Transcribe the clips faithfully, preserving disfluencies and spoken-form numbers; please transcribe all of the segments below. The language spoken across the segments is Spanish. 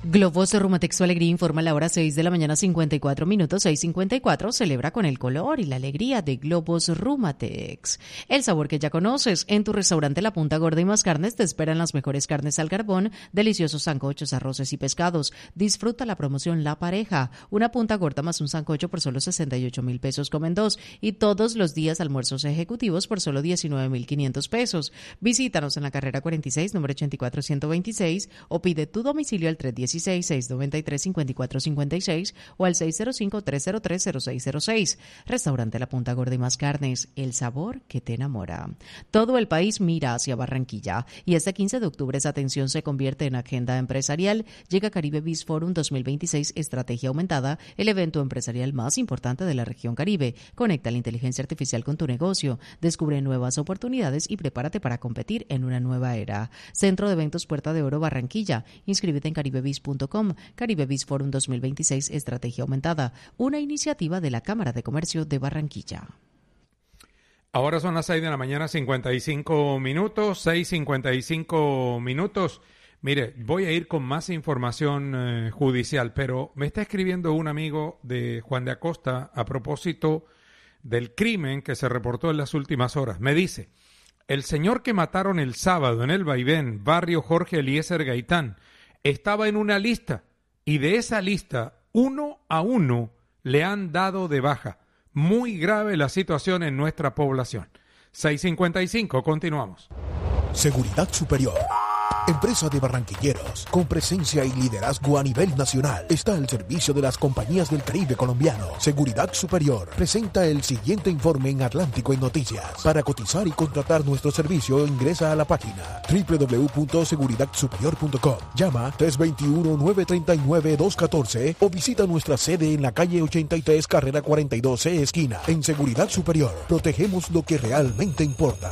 Globos Rumatex, su alegría, informa a la hora seis de la mañana, cincuenta y cuatro minutos, seis cincuenta y cuatro. Celebra con el color y la alegría de Globos Rumatex. El sabor que ya conoces. En tu restaurante La Punta Gorda y Más Carnes te esperan las mejores carnes al carbón, deliciosos sancochos, arroces y pescados. Disfruta la promoción La Pareja. Una punta gorda más un sancocho por solo sesenta y ocho mil pesos comen dos. Y todos los días almuerzos ejecutivos por solo diecinueve mil quinientos pesos. Visítanos en la carrera cuarenta y seis, número ochenta y cuatro ciento veintiséis, o pide tu domicilio al tres uno seis, seis nueve tres, cinco cuatro cinco seis o al seis cero cinco, tres cero tres, cero seis cero seis. Restaurante La Punta Gorda y Más Carnes, el sabor que te enamora. Todo el país mira hacia Barranquilla y este quince de octubre esa atención se convierte en agenda empresarial. Llega Caribe Biz Forum dos mil veintiséis, Estrategia Aumentada, el evento empresarial más importante de la región Caribe. Conecta la inteligencia artificial con tu negocio, descubre nuevas oportunidades y prepárate para competir en una nueva era. Centro de Eventos Puerta de Oro Barranquilla. Inscríbete en caribebiz punto com. Caribe Biz Forum dos mil veintiséis, Estrategia Aumentada, una iniciativa de la Cámara de Comercio de Barranquilla. Ahora son las seis de la mañana, cincuenta y cinco minutos, seis cincuenta y cinco minutos. Mire, voy a ir con más información eh, judicial, pero me está escribiendo un amigo de Juan de Acosta a propósito del crimen que se reportó en las últimas horas. Me dice, el señor que mataron el sábado en el Vaivén, barrio Jorge Eliezer Gaitán, estaba en una lista y de esa lista, uno a uno, le han dado de baja. Muy grave la situación en nuestra población. seis cincuenta y cinco, continuamos. Seguridad Superior, empresa de barranquilleros con presencia y liderazgo a nivel nacional, está al servicio de las compañías del Caribe colombiano. Seguridad Superior presenta el siguiente informe en Atlántico en Noticias. Para cotizar y contratar nuestro servicio, ingresa a la página doble u doble u doble u punto seguridad superior punto com. Llama tres dos uno, nueve tres nueve, dos uno cuatro o visita nuestra sede en la calle ochenta y tres, carrera cuarenta y dos C, esquina. En Seguridad Superior, protegemos lo que realmente importa.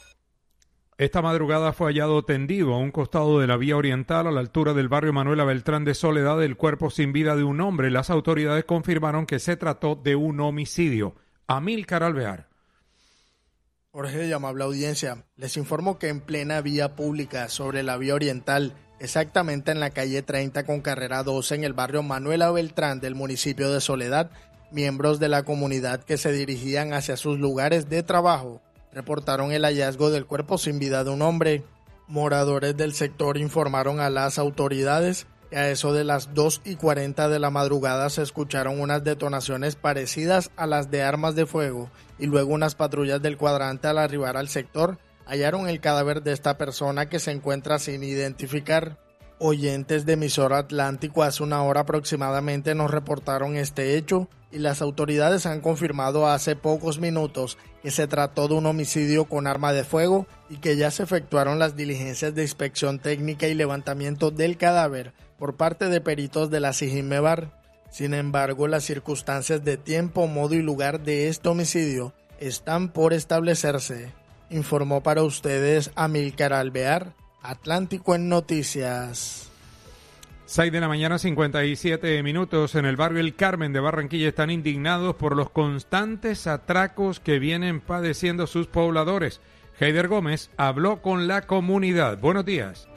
Esta madrugada fue hallado tendido a un costado de la vía oriental a la altura del barrio Manuela Beltrán de Soledad el cuerpo sin vida de un hombre. Las autoridades confirmaron que se trató de un homicidio. Amílcar Alvear. Jorge, de amable audiencia, les informo que en plena vía pública sobre la vía oriental, exactamente en la calle treinta con carrera doce en el barrio Manuela Beltrán del municipio de Soledad, miembros de la comunidad que se dirigían hacia sus lugares de trabajo reportaron el hallazgo del cuerpo sin vida de un hombre. Moradores del sector informaron a las autoridades que a eso de las dos y cuarenta de la madrugada se escucharon unas detonaciones parecidas a las de armas de fuego y luego unas patrullas del cuadrante al arribar al sector hallaron el cadáver de esta persona que se encuentra sin identificar. Oyentes de emisora Atlántico hace una hora aproximadamente nos reportaron este hecho y las autoridades han confirmado hace pocos minutos que se trató de un homicidio con arma de fuego y que ya se efectuaron las diligencias de inspección técnica y levantamiento del cadáver por parte de peritos de la SIJINMEBAR. Sin embargo, las circunstancias de tiempo, modo y lugar de este homicidio están por establecerse. Informó para ustedes Amílcar Alvear, Atlántico en Noticias. seis de la mañana, cincuenta y siete minutos. En el barrio El Carmen de Barranquilla están indignados por los constantes atracos que vienen padeciendo sus pobladores. Heider Gómez habló con la comunidad. Buenos días.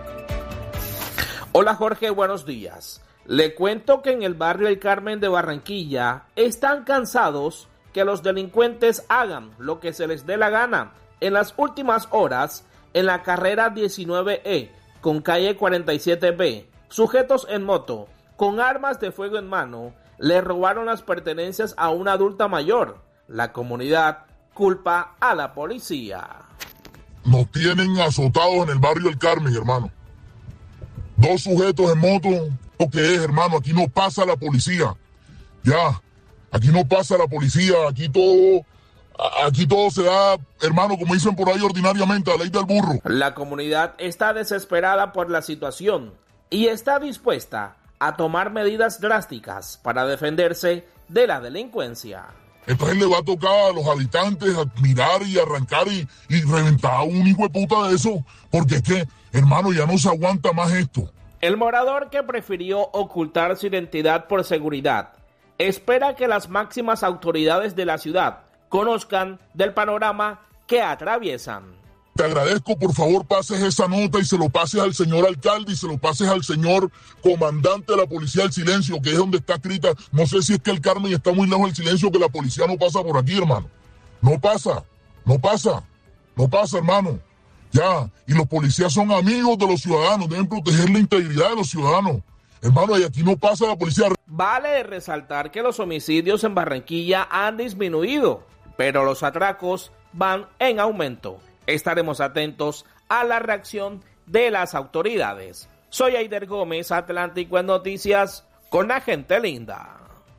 Hola Jorge, buenos días. Le cuento que en el barrio El Carmen de Barranquilla están cansados que los delincuentes hagan lo que se les dé la gana. En las últimas horas, en la carrera diecinueve E con calle cuarenta y siete B, sujetos en moto, con armas de fuego en mano, le robaron las pertenencias a una adulta mayor. La comunidad culpa a la policía. Nos tienen azotados en el barrio El Carmen, hermano. Dos sujetos en moto, ¿lo que es, hermano? Aquí no pasa la policía. Ya, aquí no pasa la policía, aquí todo... Aquí todo se da, hermano, como dicen por ahí ordinariamente, a la ley del burro. La comunidad está desesperada por la situación y está dispuesta a tomar medidas drásticas para defenderse de la delincuencia. Entonces le va a tocar a los habitantes admirar y arrancar y, y reventar a un hijo de puta de eso, porque es que, hermano, ya no se aguanta más esto. El morador, que prefirió ocultar su identidad por seguridad, espera que las máximas autoridades de la ciudad conozcan del panorama que atraviesan. Te agradezco, por favor, pases esa nota y se lo pases al señor alcalde y se lo pases al señor comandante de la Policía del Silencio, que es donde está escrita. No sé si es que el Carmen está muy lejos del silencio, que la policía no pasa por aquí, hermano. No pasa, no pasa, no pasa, hermano. Ya, y los policías son amigos de los ciudadanos, deben proteger la integridad de los ciudadanos. Hermano, y aquí no pasa la policía. Vale resaltar que los homicidios en Barranquilla han disminuido, pero los atracos van en aumento. Estaremos atentos a la reacción de las autoridades. Soy Aider Gómez, Atlántico en Noticias, con la gente linda.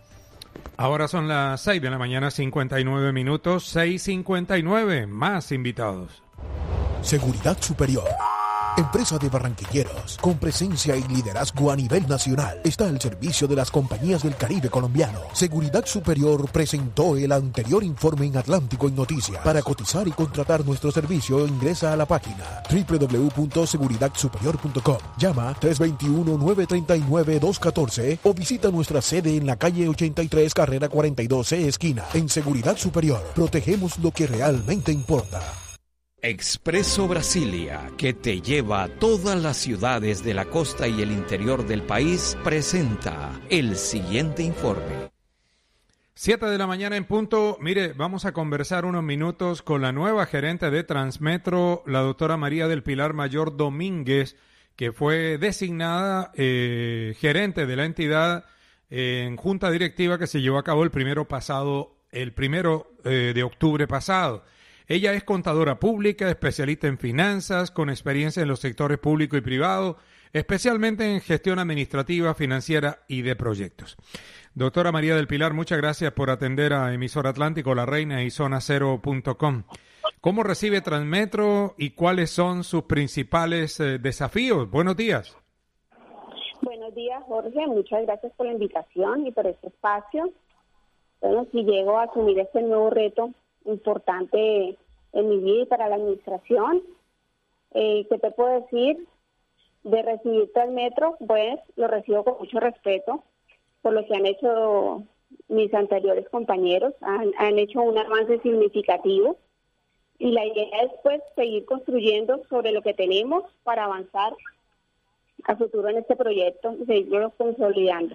Ahora son las seis de la mañana, cincuenta y nueve minutos, seis cincuenta y nueve, más invitados. Seguridad Superior. Empresa de barranquilleros, con presencia y liderazgo a nivel nacional, está al servicio de las compañías del Caribe colombiano. Seguridad Superior presentó el anterior informe en Atlántico en Noticias. Para cotizar y contratar nuestro servicio, ingresa a la página doble u doble u doble u punto seguridad superior punto com. Llama tres dos uno, nueve tres nueve, dos uno cuatro o visita nuestra sede en la calle ochenta y tres, carrera cuarenta y dos C, esquina. En Seguridad Superior, protegemos lo que realmente importa. Expreso Brasilia, que te lleva a todas las ciudades de la costa y el interior del país, presenta el siguiente informe. Siete de la mañana en punto. Mire, vamos a conversar unos minutos con la nueva gerente de Transmetro, la doctora María del Pilar Mayor Domínguez, que fue designada eh, gerente de la entidad en junta directiva que se llevó a cabo el primero pasado, el primero eh, de octubre pasado. Ella es contadora pública, especialista en finanzas, con experiencia en los sectores público y privado, especialmente en gestión administrativa, financiera y de proyectos. Doctora María del Pilar, muchas gracias por atender a Emisora Atlántico, La Reina y zona cero punto com. ¿Cómo recibe Transmetro y cuáles son sus principales eh, desafíos? Buenos días. Buenos días, Jorge. Muchas gracias por la invitación y por este espacio. Bueno, si llego a asumir este nuevo reto importante en mi vida y para la administración, eh, ¿qué te puedo decir? De recibir Transmetro, pues lo recibo con mucho respeto por lo que han hecho mis anteriores compañeros, han, han hecho un avance significativo y la idea es pues seguir construyendo sobre lo que tenemos para avanzar a futuro en este proyecto y seguirlo consolidando.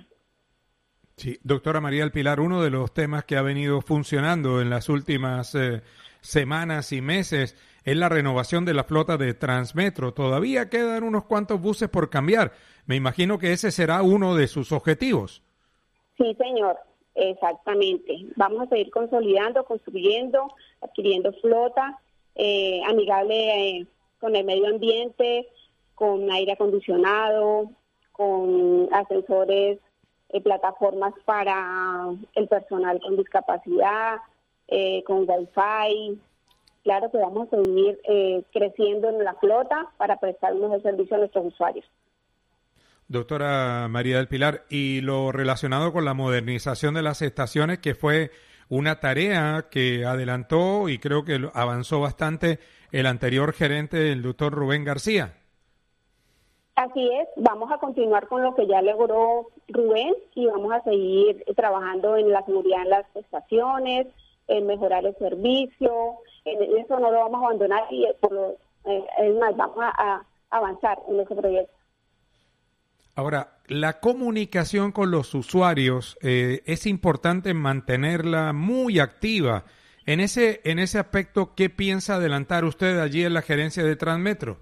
Sí, doctora María del Pilar, uno de los temas que ha venido funcionando en las últimas eh, semanas y meses es la renovación de la flota de Transmetro. Todavía quedan unos cuantos buses por cambiar. Me imagino que ese será uno de sus objetivos. Sí, señor, exactamente. Vamos a seguir consolidando, construyendo, adquiriendo flota eh, amigable eh, con el medio ambiente, con aire acondicionado, con ascensores, Eh, plataformas para el personal con discapacidad, eh, con Wi-Fi. Claro que vamos a seguir eh, creciendo en la flota para prestar un mejor servicio a nuestros usuarios. Doctora María del Pilar, y lo relacionado con la modernización de las estaciones, que fue una tarea que adelantó y creo que avanzó bastante el anterior gerente, el doctor Rubén García. Así es, vamos a continuar con lo que ya logró Rubén y vamos a seguir trabajando en la seguridad en las estaciones, en mejorar el servicio, en eso no lo vamos a abandonar y por lo, eh, es más, vamos a, a avanzar en ese proyecto. Ahora, la comunicación con los usuarios eh, es importante mantenerla muy activa. En ese, en ese aspecto, ¿qué piensa adelantar usted allí en la gerencia de Transmetro?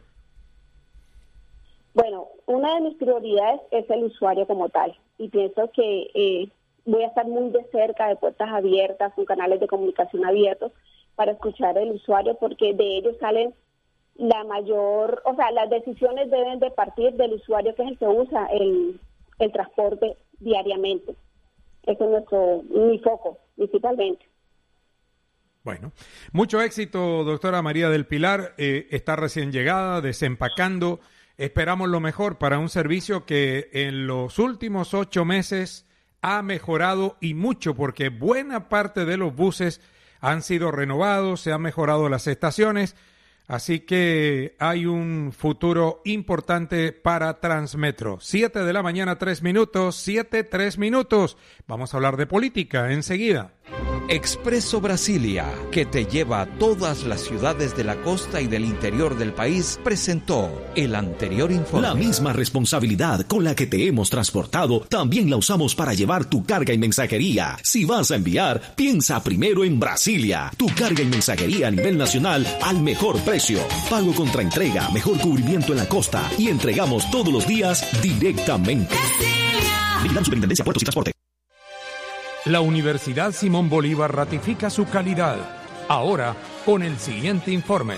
Bueno, una de mis prioridades es el usuario como tal y pienso que eh, voy a estar muy de cerca, de puertas abiertas, con canales de comunicación abiertos para escuchar al usuario porque de ellos salen la mayor, o sea, las decisiones deben de partir del usuario que es el que usa el, el transporte diariamente. Ese es nuestro, mi foco, principalmente. Bueno, mucho éxito, doctora María del Pilar. Eh, está recién llegada, desempacando. Esperamos lo mejor para un servicio que en los últimos ocho meses ha mejorado y mucho, porque buena parte de los buses han sido renovados, se han mejorado las estaciones, así que hay un futuro importante para Transmetro. Siete de la mañana, tres minutos, siete, tres minutos. Vamos a hablar de política enseguida. Expreso Brasilia, que te lleva a todas las ciudades de la costa y del interior del país, presentó el anterior informe. La misma responsabilidad con la que te hemos transportado, también la usamos para llevar tu carga y mensajería. Si vas a enviar, piensa primero en Brasilia. Tu carga y mensajería a nivel nacional al mejor precio. Pago contra entrega, mejor cubrimiento en la costa y entregamos todos los días directamente. Vigilando Superintendencia Puertos y Transporte. La Universidad Simón Bolívar ratifica su calidad. Ahora, con el siguiente informe.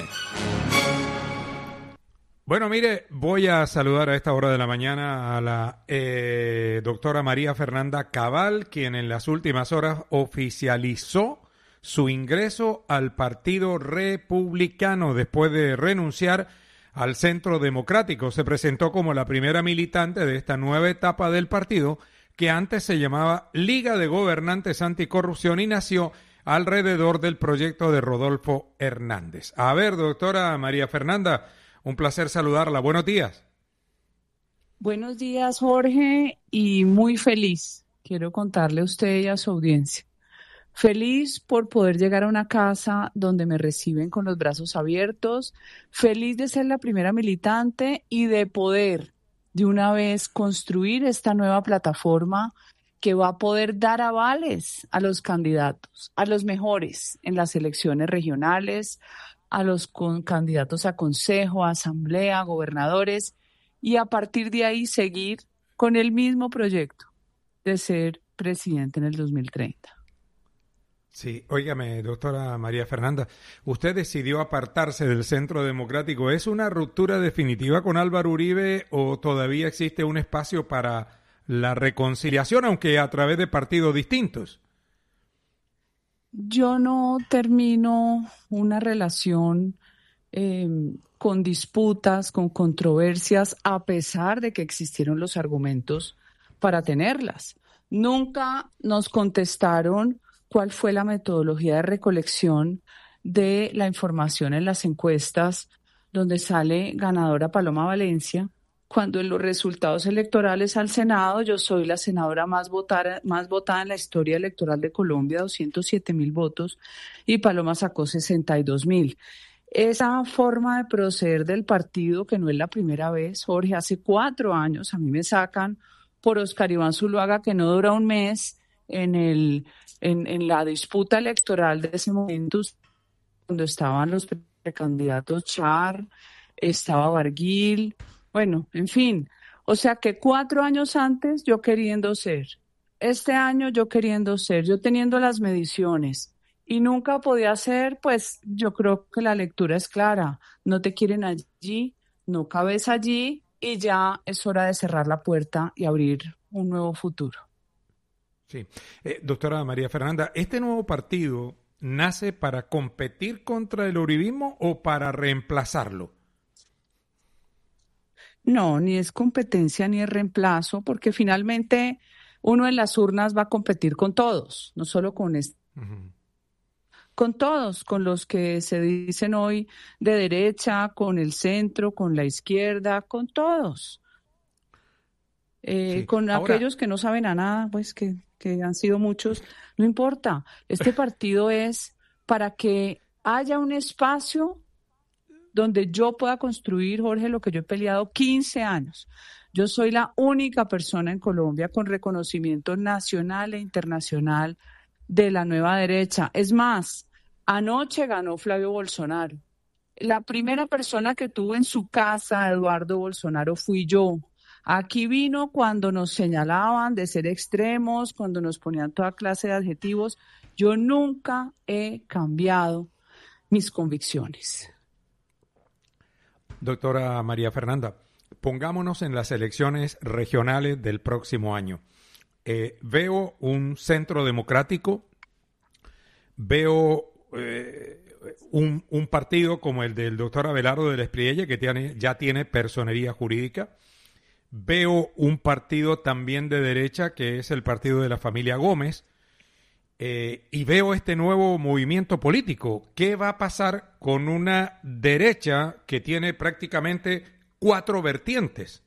Bueno, mire, voy a saludar a esta hora de la mañana a la eh, doctora María Fernanda Cabal, quien en las últimas horas oficializó su ingreso al Partido Republicano después de renunciar al Centro Democrático. Se presentó como la primera militante de esta nueva etapa del partido, que antes se llamaba Liga de Gobernantes Anticorrupción y nació alrededor del proyecto de Rodolfo Hernández. A ver, doctora María Fernanda, un placer saludarla. Buenos días. Buenos días, Jorge, y muy feliz. Quiero contarle a usted y a su audiencia. Feliz por poder llegar a una casa donde me reciben con los brazos abiertos, feliz de ser la primera militante y de poder de una vez construir esta nueva plataforma que va a poder dar avales a los candidatos, a los mejores en las elecciones regionales, a los con candidatos a consejo, a asamblea, gobernadores, y a partir de ahí seguir con el mismo proyecto de ser presidente en el dos mil treinta. Sí, óigame, doctora María Fernanda, usted decidió apartarse del Centro Democrático. ¿Es una ruptura definitiva con Álvaro Uribe o todavía existe un espacio para la reconciliación, aunque a través de partidos distintos? Yo no termino una relación eh, con disputas, con controversias, a pesar de que existieron los argumentos para tenerlas. Nunca nos contestaron cuál fue la metodología de recolección de la información en las encuestas donde sale ganadora Paloma Valencia, cuando en los resultados electorales al Senado yo soy la senadora más votada, más votada en la historia electoral de Colombia, doscientos siete mil votos, y Paloma sacó sesenta y dos mil. Esa forma de proceder del partido, que no es la primera vez, Jorge, hace cuatro años a mí me sacan por Oscar Iván Zuluaga, que no dura un mes, en el en, en la disputa electoral de ese momento, cuando estaban los precandidatos Char, estaba Barguil, bueno, en fin, o sea que cuatro años antes yo queriendo ser, este año yo queriendo ser, yo teniendo las mediciones y nunca podía ser, pues yo creo que la lectura es clara, no te quieren allí, no cabes allí y ya es hora de cerrar la puerta y abrir un nuevo futuro. Sí. Eh, doctora María Fernanda, ¿este nuevo partido nace para competir contra el uribismo o para reemplazarlo? No, ni es competencia ni es reemplazo, porque finalmente uno en las urnas va a competir con todos, no solo con este, uh-huh. con todos, con los que se dicen hoy de derecha, con el centro, con la izquierda, con todos. Eh, sí. Con Ahora, aquellos que no saben a nada, pues que, que han sido muchos, no importa. Este partido es para que haya un espacio donde yo pueda construir, Jorge, lo que yo he peleado quince años. Yo soy la única persona en Colombia con reconocimiento nacional e internacional de la nueva derecha. Es más, anoche ganó Flavio Bolsonaro. La primera persona que tuvo en su casa a Eduardo Bolsonaro fui yo. Aquí vino cuando nos señalaban de ser extremos, cuando nos ponían toda clase de adjetivos. Yo nunca he cambiado mis convicciones. Doctora María Fernanda, pongámonos en las elecciones regionales del próximo año. Eh, veo un centro democrático, veo eh, un, un partido como el del doctor Abelardo del Espriella, que tiene, ya tiene personería jurídica. Veo un partido también de derecha, que es el partido de la familia Gómez, eh, y veo este nuevo movimiento político. ¿Qué va a pasar con una derecha que tiene prácticamente cuatro vertientes?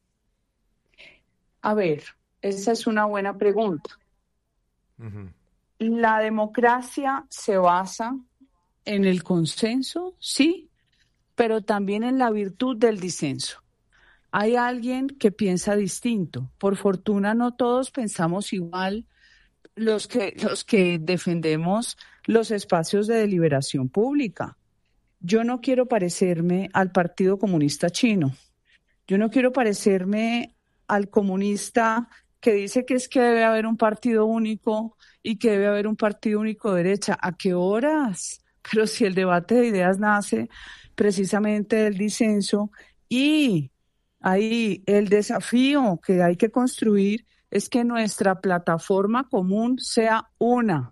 A ver, esa es una buena pregunta. Uh-huh. La democracia se basa en el consenso, sí, pero también en la virtud del disenso. Hay alguien que piensa distinto. Por fortuna no todos pensamos igual los que, los que defendemos los espacios de deliberación pública. Yo no quiero parecerme al Partido Comunista Chino. Yo no quiero parecerme al comunista que dice que es que debe haber un partido único y que debe haber un partido único de derecha. ¿A qué horas? Pero si el debate de ideas nace precisamente del disenso y ahí el desafío que hay que construir es que nuestra plataforma común sea una.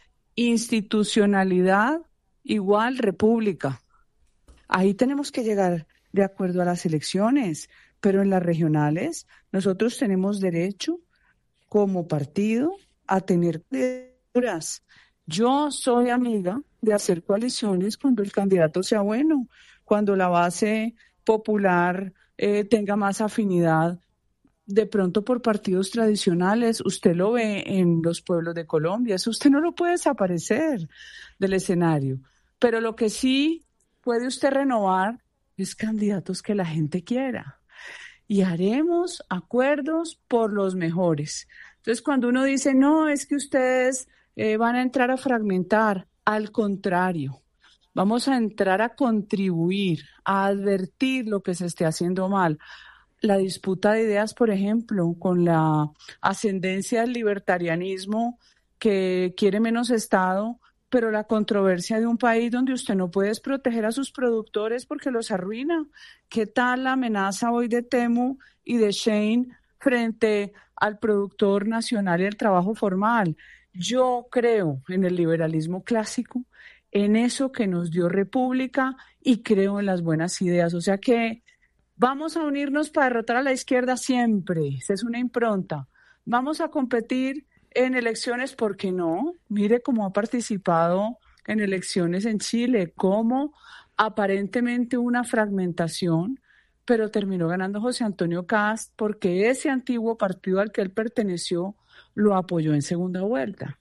Institucionalidad igual república. Ahí tenemos que llegar de acuerdo a las elecciones, pero en las regionales nosotros tenemos derecho como partido a tener candidaturas. Yo soy amiga de hacer coaliciones cuando el candidato sea bueno, cuando la base popular eh, tenga más afinidad de pronto por partidos tradicionales. Usted lo ve en los pueblos de Colombia, eso usted no lo puede desaparecer del escenario, pero lo que sí puede usted renovar es candidatos que la gente quiera y haremos acuerdos por los mejores. Entonces, cuando uno dice, no, es que ustedes eh, van a entrar a fragmentar, al contrario, vamos a entrar a contribuir, a advertir lo que se esté haciendo mal. La disputa de ideas, por ejemplo, con la ascendencia del libertarianismo que quiere menos Estado, pero la controversia de un país donde usted no puede proteger a sus productores porque los arruina. ¿Qué tal la amenaza hoy de Temu y de Shein frente al productor nacional y el trabajo formal? Yo creo en el liberalismo clásico, en eso que nos dio República y creo en las buenas ideas. O sea que vamos a unirnos para derrotar a la izquierda siempre. Esa es una impronta. Vamos a competir en elecciones, ¿por qué no? Mire cómo ha participado en elecciones en Chile, cómo aparentemente una fragmentación, pero terminó ganando José Antonio Kast porque ese antiguo partido al que él perteneció lo apoyó en segunda vuelta.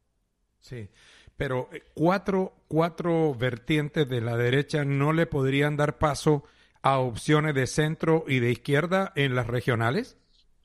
Sí, pero cuatro, cuatro vertientes de la derecha no le podrían dar paso a opciones de centro y de izquierda en las regionales.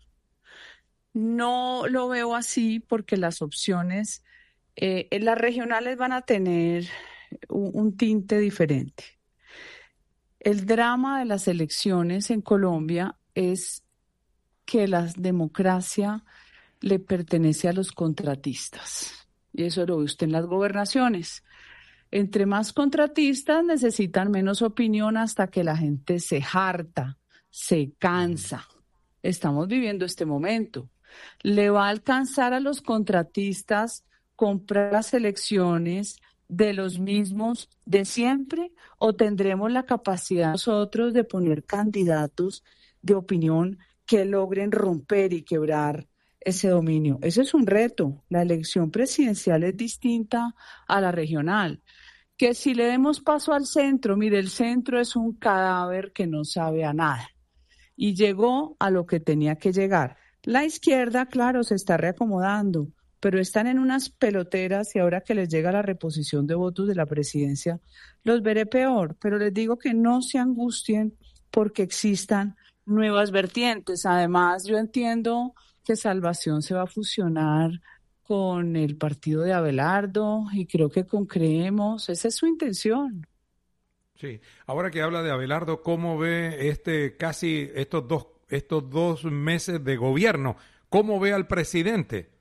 No lo veo así porque las opciones eh, en las regionales van a tener un, un tinte diferente. El drama de las elecciones en Colombia es que la democracia le pertenece a los contratistas. Y eso lo ve usted en las gobernaciones. Entre más contratistas necesitan menos opinión hasta que la gente se harta, se cansa. Estamos viviendo este momento. ¿Le va a alcanzar a los contratistas comprar las elecciones de los mismos de siempre o tendremos la capacidad nosotros de poner candidatos de opinión que logren romper y quebrar ese dominio? Ese es un reto. La elección presidencial es distinta a la regional. Que si le demos paso al centro, mire, el centro es un cadáver que no sabe a nada y llegó a lo que tenía que llegar. La izquierda, claro, se está reacomodando, pero están en unas peloteras y ahora que les llega la reposición de votos de la presidencia, los veré peor. Pero les digo que no se angustien porque existan nuevas vertientes. Además, yo entiendo que Salvación se va a fusionar con el partido de Abelardo y creo que con Creemos, esa es su intención. Sí, ahora que habla de Abelardo, ¿cómo ve este casi estos dos estos dos meses de gobierno? ¿Cómo ve al presidente?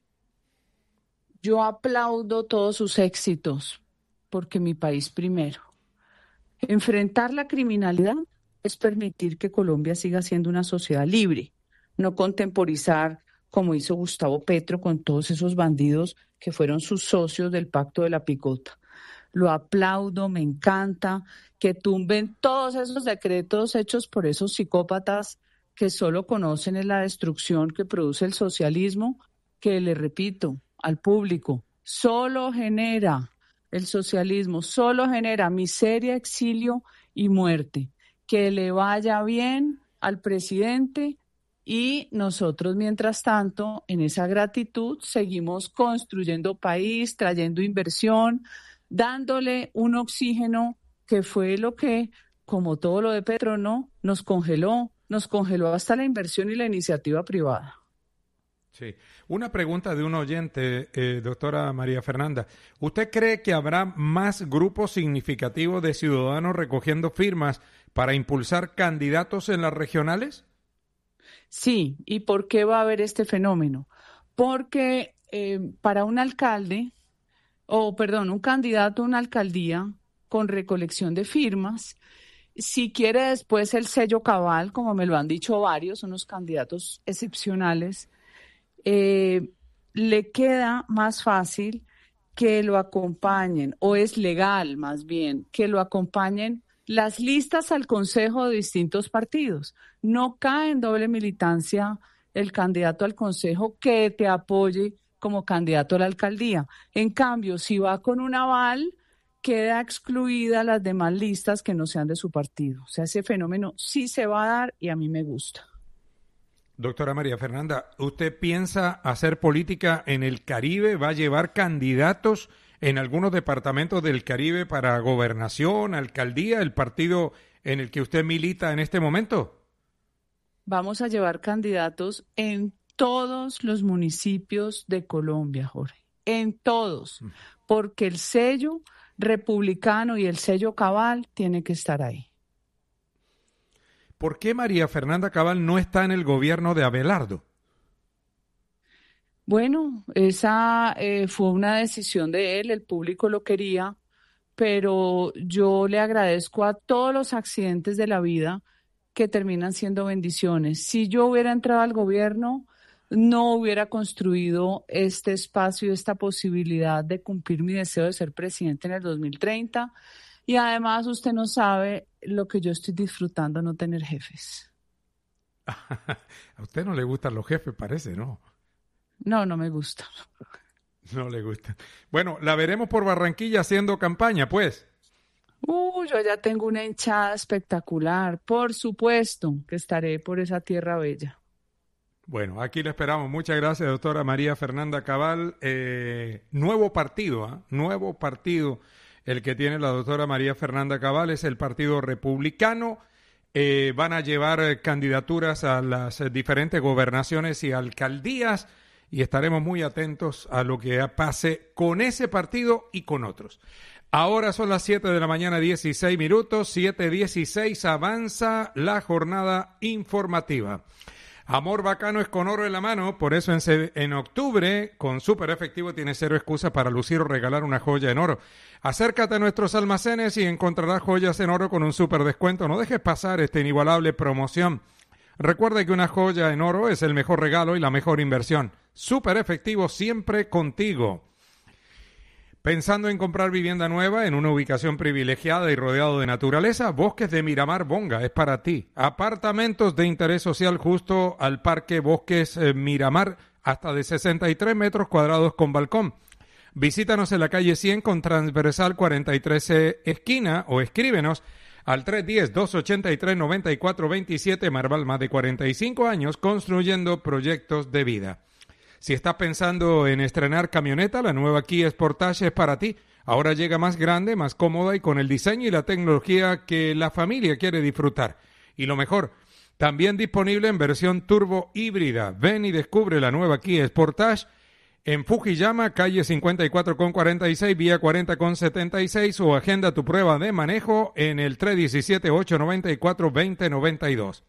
Yo aplaudo todos sus éxitos, porque mi país primero. Enfrentar la criminalidad es permitir que Colombia siga siendo una sociedad libre, no contemporizar como hizo Gustavo Petro con todos esos bandidos que fueron sus socios del Pacto de la Picota. Lo aplaudo, me encanta que tumben todos esos decretos hechos por esos psicópatas que solo conocen en la destrucción que produce el socialismo, que le repito al público, solo genera el socialismo, solo genera miseria, exilio y muerte. Que le vaya bien al presidente, Y nosotros, mientras tanto, en esa gratitud, seguimos construyendo país, trayendo inversión, dándole un oxígeno que fue lo que, como todo lo de Petro, ¿no?, nos congeló, nos congeló hasta la inversión y la iniciativa privada. Sí. Una pregunta de un oyente, eh, doctora María Fernanda. ¿Usted cree que habrá más grupos significativos de ciudadanos recogiendo firmas para impulsar candidatos en las regionales? Sí. ¿Y por qué va a haber este fenómeno? Porque eh, para un alcalde, o perdón, un candidato a una alcaldía con recolección de firmas, si quiere después el sello cabal, como me lo han dicho varios, unos candidatos excepcionales, Eh, le queda más fácil que lo acompañen, o es legal más bien, que lo acompañen las listas al consejo de distintos partidos. No cae en doble militancia el candidato al consejo que te apoye como candidato a la alcaldía. En cambio, si va con un aval, queda excluida las demás listas que no sean de su partido. O sea, ese fenómeno sí se va a dar y a mí me gusta. Doctora María Fernanda, ¿usted piensa hacer política en el Caribe? ¿Va a llevar candidatos en algunos departamentos del Caribe para gobernación, alcaldía, el partido en el que usted milita en este momento? Vamos a llevar candidatos en todos los municipios de Colombia, Jorge, en todos, porque el sello republicano y el sello cabal tiene que estar ahí. ¿Por qué María Fernanda Cabal no está en el gobierno de Abelardo? Bueno, esa eh, fue una decisión de él, el público lo quería, pero yo le agradezco a todos los accidentes de la vida que terminan siendo bendiciones. Si yo hubiera entrado al gobierno, no hubiera construido este espacio, esta posibilidad de cumplir mi deseo de ser presidente en el dos mil treinta. Y además usted no sabe lo que yo estoy disfrutando, no tener jefes. A usted no le gustan los jefes, parece, ¿no? No, no me gusta. No le gustan. Bueno, la veremos por Barranquilla haciendo campaña, pues. Uh, yo ya tengo una hinchada espectacular. Por supuesto que estaré por esa tierra bella. Bueno, aquí le esperamos. Muchas gracias, doctora María Fernanda Cabal. Eh, nuevo partido, ¿eh? Nuevo partido. El que tiene la doctora María Fernanda Cabal es el Partido Republicano. Eh, van a llevar eh, candidaturas a las eh, diferentes gobernaciones y alcaldías y estaremos muy atentos a lo que pase con ese partido y con otros. Ahora son las siete de la mañana, dieciséis minutos, siete dieciséis, avanza la jornada informativa. Amor bacano es con oro en la mano, por eso en, en octubre, con Súper Efectivo, tienes cero excusa para lucir o regalar una joya en oro. Acércate a nuestros almacenes y encontrarás joyas en oro con un súper descuento. No dejes pasar esta inigualable promoción. Recuerda que una joya en oro es el mejor regalo y la mejor inversión. Súper Efectivo, siempre contigo. Pensando en comprar vivienda nueva en una ubicación privilegiada y rodeado de naturaleza, Bosques de Miramar Bonga es para ti. Apartamentos de interés social justo al Parque Bosques eh, Miramar, hasta de sesenta y tres metros cuadrados con balcón. Visítanos en la calle cien con transversal cuarenta y tres C esquina o escríbenos al tres uno cero, dos ocho tres, nueve cuatro dos siete. Marval, más de cuarenta y cinco años construyendo proyectos de vida. Si estás pensando en estrenar camioneta, la nueva Kia Sportage es para ti. Ahora llega más grande, más cómoda y con el diseño y la tecnología que la familia quiere disfrutar. Y lo mejor, también disponible en versión turbo híbrida. Ven y descubre la nueva Kia Sportage en Fujiyama, calle cincuenta y cuatro con cuarenta y seis, vía cuarenta con setenta y seis, o agenda tu prueba de manejo en el tres uno siete, ocho nueve cuatro, dos cero nueve dos.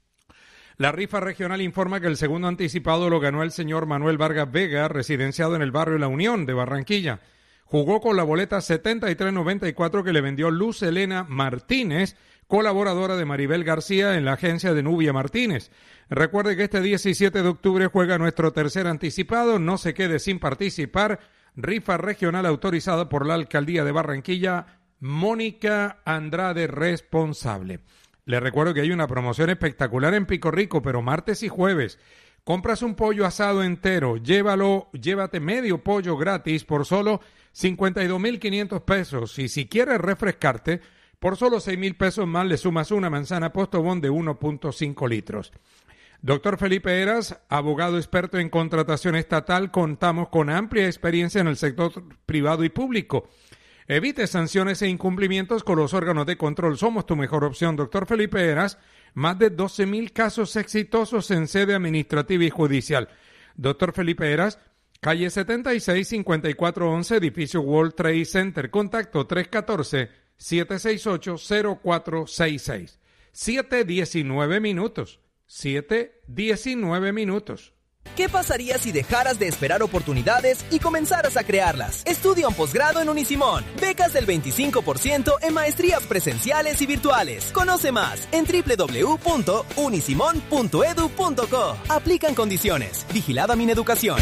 La rifa regional informa que el segundo anticipado lo ganó el señor Manuel Vargas Vega, residenciado en el barrio La Unión de Barranquilla. Jugó con la boleta setenta y tres noventa y cuatro que le vendió Luz Elena Martínez, colaboradora de Maribel García en la agencia de Nubia Martínez. Recuerde que este diecisiete de octubre juega nuestro tercer anticipado. No se quede sin participar. Rifa regional autorizada por la Alcaldía de Barranquilla. Mónica Andrade, responsable. Le recuerdo que hay una promoción espectacular en Pico Rico, pero martes y jueves. Compras un pollo asado entero, llévalo, llévate medio pollo gratis por solo cincuenta y dos mil quinientos pesos. Y si quieres refrescarte, por solo seis mil pesos más le sumas una manzana Postobón de uno punto cinco litros. Doctor Felipe Heras, abogado experto en contratación estatal, contamos con amplia experiencia en el sector privado y público. Evite sanciones e incumplimientos con los órganos de control. Somos tu mejor opción, doctor Felipe Heras. Más de doce mil casos exitosos en sede administrativa y judicial. Doctor Felipe Heras, calle setenta y seis, cincuenta y cuatro once, edificio World Trade Center. Contacto tres uno cuatro, siete seis ocho, cero cuatro seis seis. siete diecinueve minutos. siete diecinueve minutos. ¿Qué pasaría si dejaras de esperar oportunidades y comenzaras a crearlas? Estudia un posgrado en Unisimón. Becas del veinticinco por ciento en maestrías presenciales y virtuales. Conoce más en doble u doble u doble u punto unisimón punto edu punto co. Aplican condiciones. Vigilada Mineducación.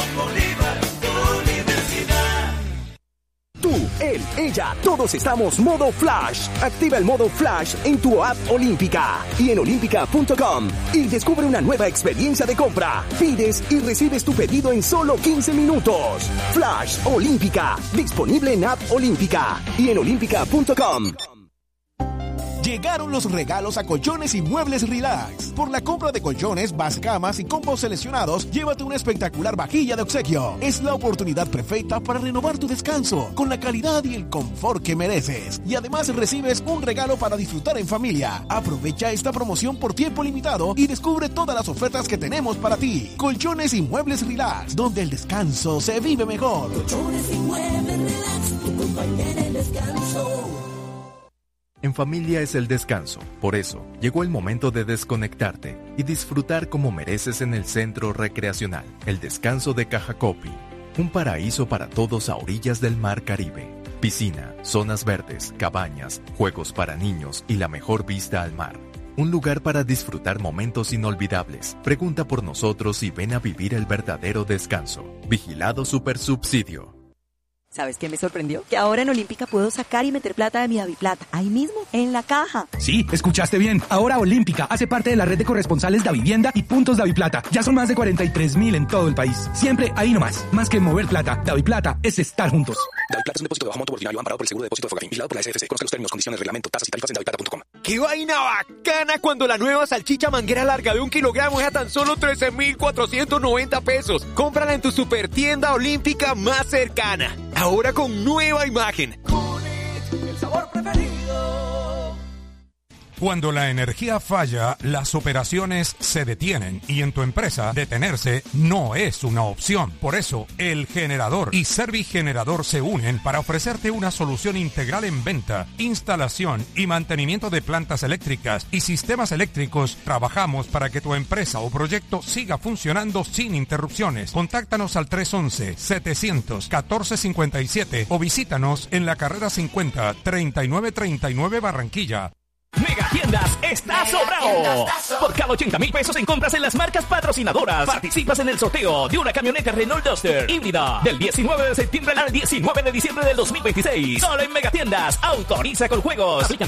Tú, él, ella, todos estamos modo Flash. Activa el modo Flash en tu app Olímpica y en olímpica punto com y descubre una nueva experiencia de compra. Pides y recibes tu pedido en solo quince minutos. Flash Olímpica, disponible en app Olímpica y en olímpica punto com. Llegaron los regalos a Colchones y Muebles Relax. Por la compra de colchones, base camas y combos seleccionados, llévate una espectacular vajilla de obsequio. Es la oportunidad perfecta para renovar tu descanso con la calidad y el confort que mereces. Y además recibes un regalo para disfrutar en familia. Aprovecha esta promoción por tiempo limitado y descubre todas las ofertas que tenemos para ti. Colchones y Muebles Relax, donde el descanso se vive mejor. Colchones y Muebles Relax, tu compañera en descanso. En familia es el descanso, por eso llegó el momento de desconectarte y disfrutar como mereces en el Centro Recreacional, el Descanso de Cajacopi, un paraíso para todos a orillas del Mar Caribe. Piscina, zonas verdes, cabañas, juegos para niños y la mejor vista al mar. Un lugar para disfrutar momentos inolvidables. Pregunta por nosotros y ven a vivir el verdadero descanso. Vigilado Supersubsidio. ¿Sabes qué me sorprendió? Que ahora en Olímpica puedo sacar y meter plata de mi DaviPlata, ahí mismo, en la caja. Sí, escuchaste bien. Ahora Olímpica hace parte de la red de corresponsales Davivienda y puntos DaviPlata. Ya son más de cuarenta y tres mil en todo el país. Siempre ahí nomás. Más que mover plata, DaviPlata es estar juntos. DaviPlata es un depósito de bajo monto ordinario amparado por el seguro de depósito de Fogafín, vigilado por la S F C. Conozca los términos, condiciones, reglamento, tasas y tarifas en daviplata punto com. ¡Qué vaina bacana cuando la nueva salchicha manguera larga de un kilogramo es a tan solo trece mil cuatrocientos noventa pesos! Cómprala en tu super tienda Olímpica más cercana. Ahora con nueva imagen. El sabor preferido. Cuando la energía falla, las operaciones se detienen y en tu empresa detenerse no es una opción. Por eso, El Generador y Servigenerador se unen para ofrecerte una solución integral en venta, instalación y mantenimiento de plantas eléctricas y sistemas eléctricos. Trabajamos para que tu empresa o proyecto siga funcionando sin interrupciones. Contáctanos al tres once, setecientos, catorce cincuenta y siete o visítanos en la carrera cincuenta, treinta y nueve treinta y nueve Barranquilla. Mega Tiendas está sobrado. Por cada ochenta mil pesos en compras en las marcas patrocinadoras, participas en el sorteo de una camioneta Renault Duster híbrida del diecinueve de septiembre al diecinueve de diciembre del dos mil veintiséis. Solo en Mega Tiendas. Autoriza con juegos. Aplican